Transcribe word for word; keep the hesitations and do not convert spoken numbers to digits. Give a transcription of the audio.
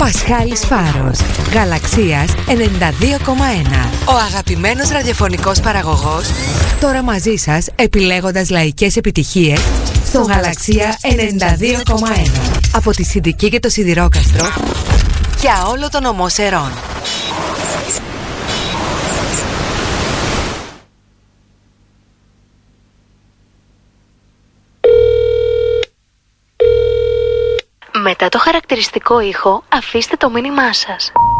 Πασχάλης Φάρος, Γαλαξίας ενενήντα δύο κόμμα ένα. Ο αγαπημένος ραδιοφωνικός παραγωγός, τώρα μαζί σας επιλέγοντας λαϊκές επιτυχίες στο Γαλαξία ενενήντα δύο κόμμα ένα. Από τη Συντική και το Σιδηρόκαστρο για όλο τον ομό Σερών. Μετά το χαρακτηριστικό ήχο, αφήστε το μήνυμά σας.